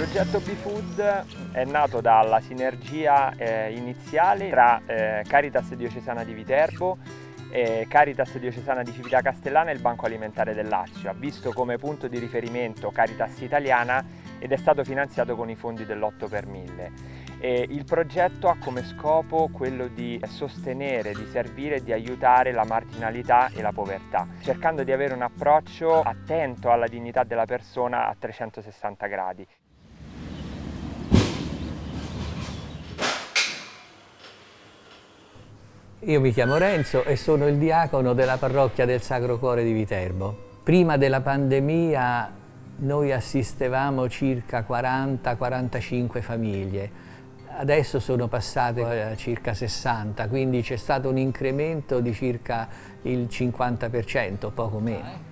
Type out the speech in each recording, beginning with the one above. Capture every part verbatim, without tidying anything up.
progetto B-Food è nato dalla sinergia eh, iniziale tra eh, Caritas Diocesana di Viterbo, eh, Caritas Diocesana di Civita Castellana e il Banco Alimentare del Lazio. Ha visto come punto di riferimento Caritas Italiana ed è stato finanziato con i fondi dell'otto per mille. E il progetto ha come scopo quello di sostenere, di servire e di aiutare la marginalità e la povertà, cercando di avere un approccio attento alla dignità della persona a trecentosessanta gradi. Io mi chiamo Renzo e sono il diacono della parrocchia del Sacro Cuore di Viterbo. Prima della pandemia noi assistevamo circa quaranta quarantacinque famiglie. Adesso sono passate a circa sessanta, quindi c'è stato un incremento di circa il cinquanta per cento, poco meno.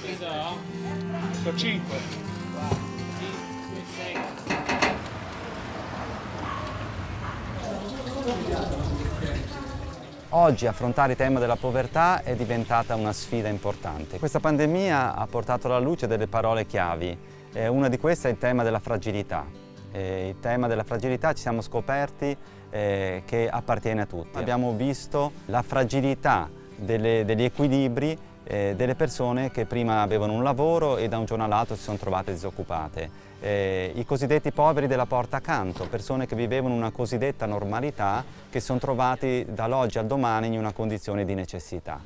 Oggi affrontare il tema della povertà è diventata una sfida importante. Questa pandemia ha portato alla luce delle parole chiavi. Eh, una di queste è il tema della fragilità. Eh, il tema della fragilità ci siamo scoperti eh, che appartiene a tutti. Abbiamo visto la fragilità delle, degli equilibri eh, delle persone che prima avevano un lavoro e da un giorno all'altro si sono trovate disoccupate. Eh, I cosiddetti poveri della porta accanto, persone che vivevano una cosiddetta normalità, che sono trovati dall'oggi al domani in una condizione di necessità.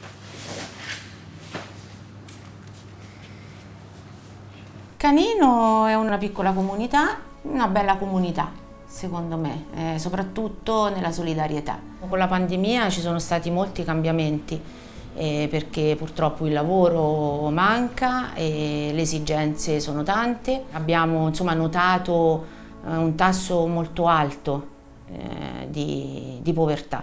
Canino è una piccola comunità, una bella comunità secondo me, eh, soprattutto nella solidarietà. Con la pandemia ci sono stati molti cambiamenti eh, perché purtroppo il lavoro manca e le esigenze sono tante. Abbiamo insomma notato eh, un tasso molto alto eh, di, di povertà.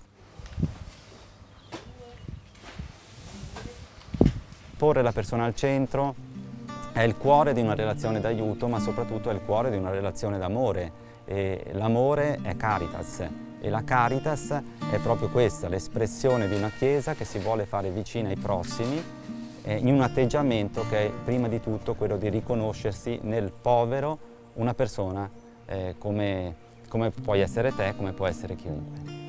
Porre la persona al centro è il cuore di una relazione d'aiuto, ma soprattutto è il cuore di una relazione d'amore. L'amore è Caritas e la Caritas è proprio questa, l'espressione di una Chiesa che si vuole fare vicina ai prossimi eh, in un atteggiamento che è prima di tutto quello di riconoscersi nel povero una persona eh, come, come puoi essere te, come può essere chiunque.